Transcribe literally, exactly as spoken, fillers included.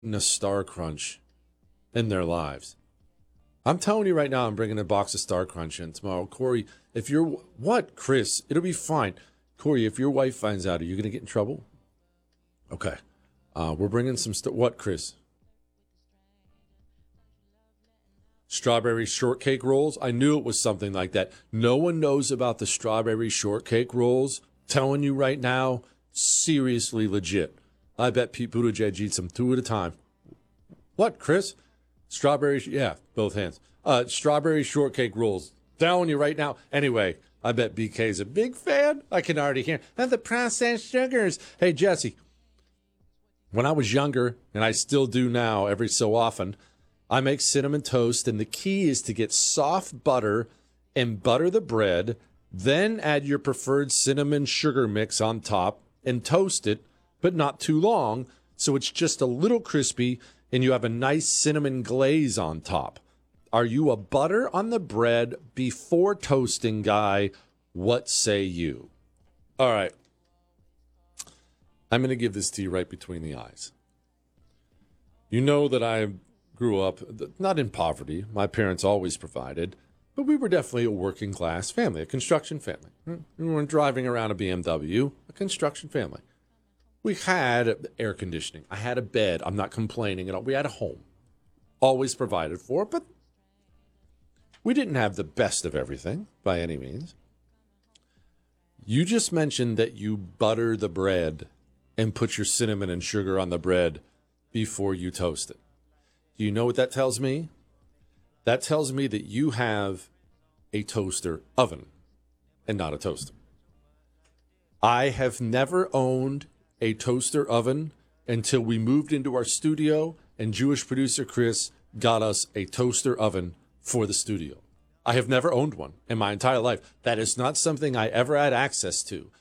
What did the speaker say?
a Star Crunch in their lives. I'm telling you right now, I'm bringing a box of Star Crunch in tomorrow. Corey, if you're, what, Chris? It'll be fine. Corey, if your wife finds out, are you going to get in trouble? Okay. Uh, we're bringing some, st- what, Chris? Strawberry shortcake rolls? I knew it was something like that. No one knows about the strawberry shortcake rolls. Telling you right now, seriously legit. I bet Pete Buttigieg eats them two at a time. What, Chris? Strawberry, yeah, both hands. Uh, strawberry shortcake rolls. Telling you right now. Anyway, I bet B K's a big fan. I can already hear. And the processed sugars. Hey, Jesse, when I was younger, and I still do now every so often, I make cinnamon toast, and the key is to get soft butter and butter the bread, then add your preferred cinnamon sugar mix on top and toast it, but not too long, so it's just a little crispy and you have a nice cinnamon glaze on top. Are you a butter on the bread before toasting guy? What say you? All right. I'm going to give this to you right between the eyes. You know that I grew up, not in poverty. My parents always provided, but we were definitely a working class family, a construction family. We weren't driving around a B M W, a construction family. We had air conditioning. I had a bed. I'm not complaining at all. We had a home, always provided for, but we didn't have the best of everything by any means. You just mentioned that you butter the bread and put your cinnamon and sugar on the bread before you toast it. Do you know what that tells me? That tells me that you have a toaster oven and not a toaster. I have never owned a toaster oven until we moved into our studio and Jewish producer Chris got us a toaster oven for the studio. I have never owned one in my entire life. That is not something I ever had access to.